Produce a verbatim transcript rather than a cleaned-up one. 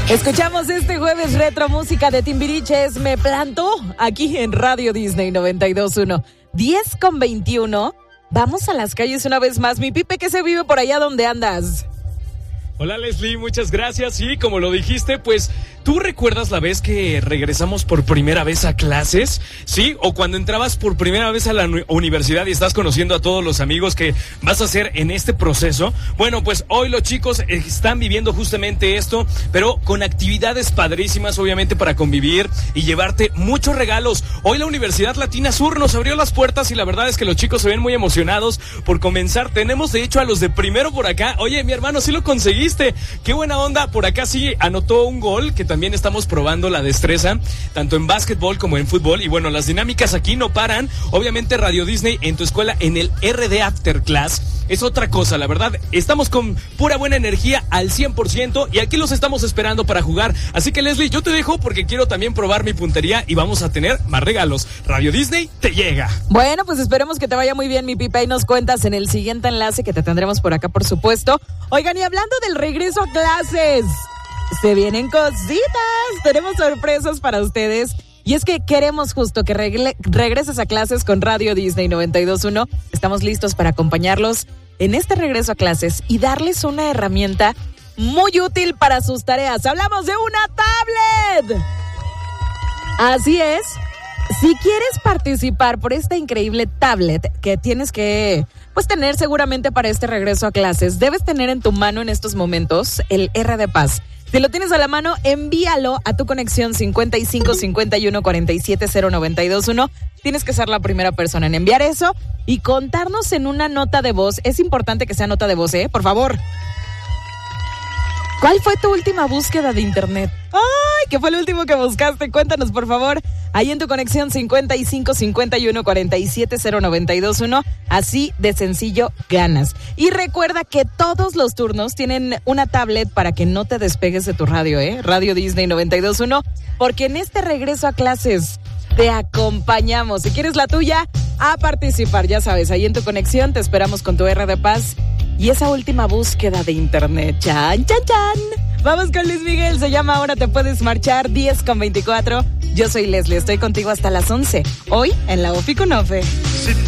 Escuchamos este jueves retro música de Timbiriche, Me Plantó, aquí en Radio Disney noventa y dos punto uno. diez con veintiuno. Vamos a las calles una vez más. Mi Pipe, ¿qué se vive por allá donde andas? Hola Leslie, muchas gracias. Sí, como lo dijiste, pues, ¿tú recuerdas la vez que regresamos por primera vez a clases? ¿Sí? O cuando entrabas por primera vez a la universidad y estás conociendo a todos los amigos que vas a hacer en este proceso. Bueno, pues hoy los chicos están viviendo justamente esto, pero con actividades padrísimas, obviamente, para convivir y llevarte muchos regalos. Hoy la Universidad Latina Sur nos abrió las puertas y la verdad es que los chicos se ven muy emocionados por comenzar. Tenemos, de hecho, a los de primero por acá. Oye, mi hermano, sí lo conseguiste. Qué buena onda. Por acá sí anotó un gol, que también estamos probando la destreza, tanto en básquetbol como en fútbol. Y bueno, las dinámicas aquí no paran. Obviamente Radio Disney en tu escuela, en el R D After Class, es otra cosa, la verdad. Estamos con pura buena energía al cien por ciento y aquí los estamos esperando para jugar. Así que Leslie, yo te dejo porque quiero también probar mi puntería y vamos a tener más regalos. Radio Disney te llega. Bueno, pues esperemos que te vaya muy bien, mi Pipa, y nos cuentas en el siguiente enlace que te tendremos por acá, por supuesto. Oigan, y hablando del regreso a clases, se vienen cositas, tenemos sorpresas para ustedes. Y es que queremos justo que regle- regreses a clases con Radio Disney noventa y dos punto uno. Estamos listos para acompañarlos en este regreso a clases y darles una herramienta muy útil para sus tareas. ¡Hablamos de una tablet! Así es. Si quieres participar por esta increíble tablet que tienes que pues tener seguramente para este regreso a clases, debes tener en tu mano en estos momentos el R de Paz. Si lo tienes a la mano, envíalo a tu conexión cincuenta y cinco cincuenta y uno cuarenta y siete cero noventa y dos uno. Tienes que ser la primera persona en enviar eso y contarnos en una nota de voz. Es importante que sea nota de voz, ¿eh? Por favor. ¿Cuál fue tu última búsqueda de internet? ¡Ay! ¿Qué fue lo último que buscaste? Cuéntanos, por favor. Ahí en tu conexión cincuenta y cinco cincuenta y uno cuarenta y siete cero noventa y dos uno. Así de sencillo ganas. Y recuerda que todos los turnos tienen una tablet para que no te despegues de tu radio, ¿eh? Radio Disney noventa y dos punto uno. Porque en este regreso a clases te acompañamos. Si quieres la tuya, a participar. Ya sabes, ahí en tu conexión te esperamos con tu R de Paz y esa última búsqueda de internet. ¡Chan, chan, chan! Vamos con Luis Miguel, se llama Ahora te puedes marchar, diez con veinticuatro. Yo soy Leslie, estoy contigo hasta las once. Hoy en la Ofi con Ofe. Si